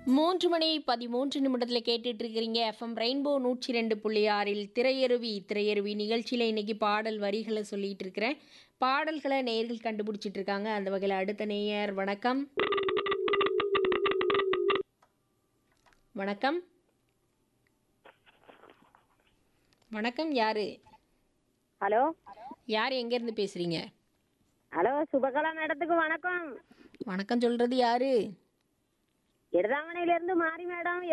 3 மணி 13 நிமிடத்தில் கேட்டுட்டு இருக்கிறீங்க எஃப்எம் ரெயின்போ 102.6 திரையருவி நிகழ்ச்சியில் இன்னைக்கு பாடல் வரிகளை சொல்லிட்டு இருக்கிறேன். பாடல்களை நேயர்கள் கண்டுபிடிச்சிட்டு இருக்காங்க. அந்த வகையில் அடுத்த நேயர் வணக்கம். வணக்கம் வணக்கம். யாரு ஹலோ யார் எங்கேருந்து பேசுறீங்க? ஹலோ சுபகலா மேடத்துக்கு வணக்கம். வணக்கம் சொல்றது யாரு? இடதாமனையில இருந்து மாறி மேடம்.